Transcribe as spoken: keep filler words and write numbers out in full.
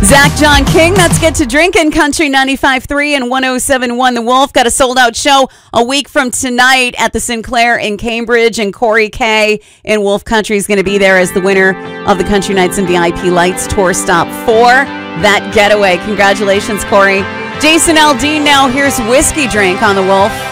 Zach John King, let's get to drinking. Country ninety-five point three and one oh seven point one The Wolf. Got a sold-out show a week from tonight at the Sinclair in Cambridge, and Corey Kay in Wolf Country is going to be there as the winner of the Country Nights and V I P Lights Tour Stop for that getaway. Congratulations, Corey. Jason Aldean now. Here's Whiskey Drink on The Wolf.